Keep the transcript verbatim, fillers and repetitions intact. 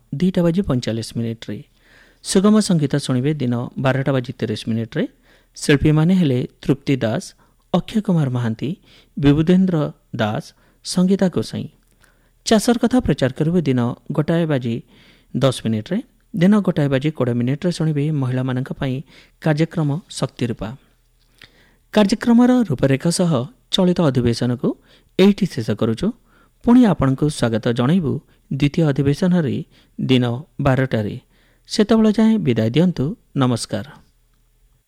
दुईटा बाजी पैंचाश मिनिट्रे। सुगम संगीत शुणिबे दिन बारटा बाजी तीस मिनिट्रे। शिल्पी माने हेले तृप्ति दास, अक्षय कुमार महांती, विबुधेन्द्र दास, संगीता गोसाई। चाषर कथा प्रचार करिबे दिन गोटाए बाजी दस मिनिट्रे। दिन गोटाए बाजी कोड़े मिनिट्रे शुणिबे महिला मानक पई कार्यक्रम शक्तिरूपा। कार्यक्रमर रूपरेखा सह चलित अधिवेशन को एठी शेष करुछु। पुणी आपनकु स्वागत जणाइबु द्वितीय अधिवेशन रे दिन बारटा रे। सेतबेला जाए विदाय दियंतु। नमस्कार।